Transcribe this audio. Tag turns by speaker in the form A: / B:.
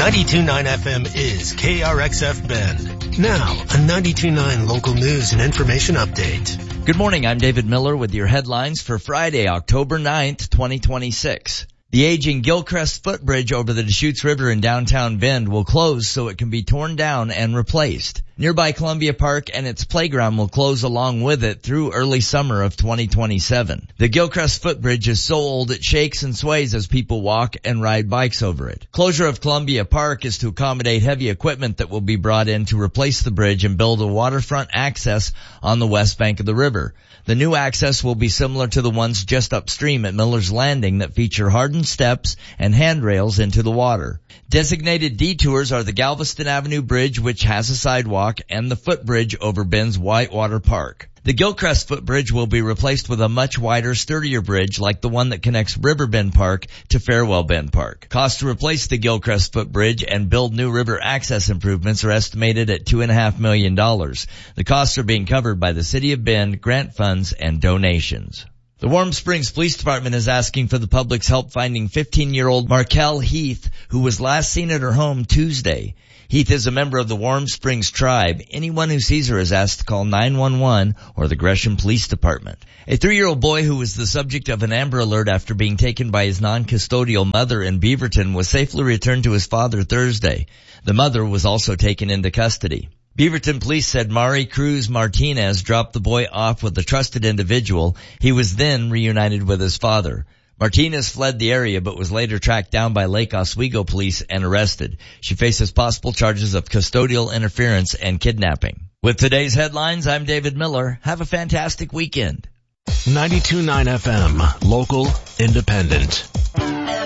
A: 92.9 FM is KRXF Bend. Now, a 92.9 local news and information update.
B: Good morning, I'm David Miller with your headlines for Friday, October 9th, 2026. The aging Gilcrest footbridge over the Deschutes River in downtown Bend will close so it can be torn down and replaced. Nearby Columbia Park and its playground will close along with it through early summer of 2027. The Gilcrest footbridge is so old it shakes and sways as people walk and ride bikes over it. Closure of Columbia Park is to accommodate heavy equipment that will be brought in to replace the bridge and build a waterfront access on the west bank of the river. The new access will be similar to the ones just upstream at Miller's Landing that feature hardened steps and handrails into the water. Designated detours are the Galveston Avenue Bridge, which has a sidewalk, and the footbridge over Bend's Whitewater Park. The Gilcrest footbridge will be replaced with a much wider, sturdier bridge like the one that connects Riverbend Park to Farewell Bend Park. Costs to replace the Gilcrest footbridge and build new river access improvements are estimated at $2.5 million. The costs are being covered by the City of Bend, grant funds, and donations. The Warm Springs Police Department is asking for the public's help finding 15-year-old Markel Heath, who was last seen at her home Tuesday. Heath is a member of the Warm Springs tribe. Anyone who sees her is asked to call 911 or the Gresham Police Department. A 3-year-old boy who was the subject of an Amber Alert after being taken by his non-custodial mother in Beaverton was safely returned to his father Thursday. The mother was also taken into custody. Beaverton police said Mari Cruz Martinez dropped the boy off with a trusted individual. He was then reunited with his father. Martinez fled the area but was later tracked down by Lake Oswego police and arrested. She faces possible charges of custodial interference and kidnapping. With today's headlines, I'm David Miller. Have a fantastic weekend.
A: 92.9 FM, local, independent.